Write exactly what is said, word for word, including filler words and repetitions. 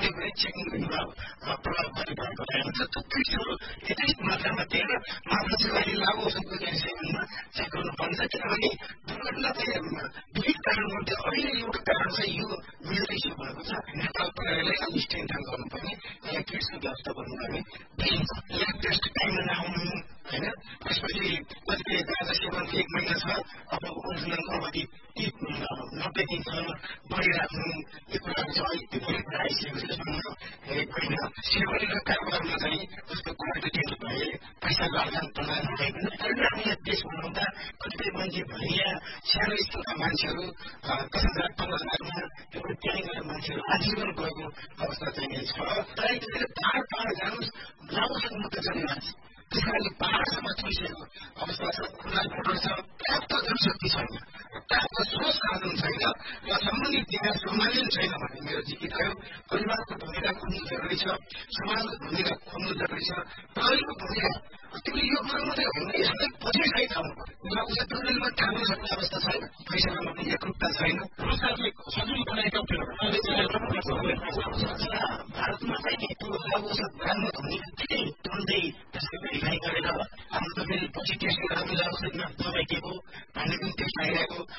कहिले पनि चेकिङ प्रभावकारी भएको हुन्छ थुप्रै कुरो यतै मात्रामा दिएर मानिसहरूलाई लागु औषधको सेवनमा चेक गर्नुपर्छ किनभने दुर्घटना चाहिँ विविध कारणमध्ये अहिले एउटा कारण चाहिँ यो मेजर इस्यु भएको छ नेपाल प्रहरीलाई अब स्ट्यान्ड डाउन गर्नुपर्ने यहाँ किट्सको व्यवस्था गर्नुपर्ने देखिन्छ ल्याब टेस्ट टाइममा नआउनु होइन त्यसपछि कतिपय गाजा सेवन एक महिना छ अब ओरिजिनल अवधि नब्बे दिनसम्म बढिराख्नु यो कुराहरू चाहिँ अलिक धेरै कुरा आइसकेको छ यसमा हेरेको होइन सेवन र कारोबारमा चाहिँ जस्तो क्वान्टिटी भए पैसाको आदान प्रदान हुँदैन परिणाम यहाँ देश बनाउँदा कतिपय मान्छे भनिया सानो स्तरका मान्छेहरू दस हजार पन्ध्र हजारमा एउटा त्यहीँ गएर मान्छेहरू आजीवन गएको अवस्था चाहिँ छ तर त्यसले पाहाड पाहाड जानुहोस् लागु सक्नु त जाने त्यस कारणले पाहाडसम्म छोइसकेको अवस्था छ खुला बोर्डर छ पर्याप्त जनशक्ति छैन पर्याप्त स्रोत साधन छैन र सम्बन्धित त्यहाँ सम्मालन छैन भन्ने मेरो जिकित भयो परिवारको भूमिका खोज्नु जरुरी छ समाजको भूमिका खोज्नु जरुरी छ प्रहरीको भूमिका तिमीले यो कुरो मात्रै होइन यसलाई पछि सही थाहा हुनु उसले दुर्गनमा थाम्न सक्ने अवस्था छैन पैसामा पनि एकरूपता छैन सरकारले सजिलो बनाएका भारतमा चाहिँ त्यो लागु औषध बरामद हुने बित्तिकै तुरन्तै त्यसको भेरिफाई गरेर हाम्रो त फेरि पछि टेस्ट